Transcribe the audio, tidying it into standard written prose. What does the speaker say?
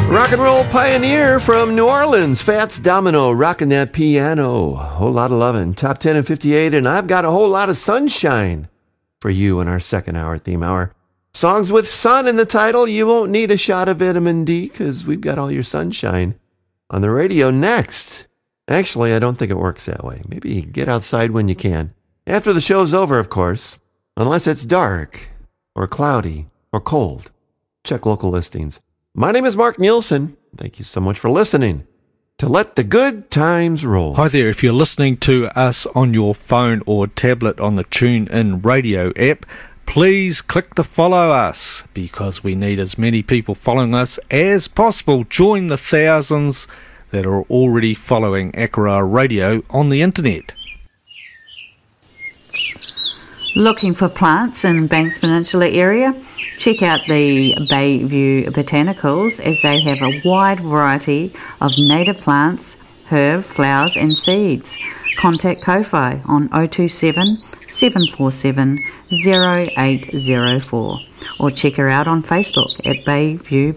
Rock and roll pioneer from New Orleans, Fats Domino, rocking that piano. Whole lot of lovin'. Top 10 and 58, and I've got a whole lot of sunshine for you in our second hour theme hour. Songs with sun in the title. You won't need a shot of vitamin D because we've got all your sunshine on the radio next. Actually, I don't think it works that way. Maybe get outside when you can. After the show's over, of course. Unless it's dark or cloudy or cold. Check local listings. My name is Mark Nielsen. Thank you so much for listening to Let the Good Times Roll. Hi there. If you're listening to us on your phone or tablet on the TuneIn Radio app, please click to follow us because we need as many people following us as possible. Join the thousands that are already following Akara Radio on the internet. Looking for plants in Banks Peninsula area? Check out the Bayview Botanicals as they have a wide variety of native plants, herb, flowers and seeds. Contact Ko-Fi on 027 747 0804 or check her out on Facebook at Bayview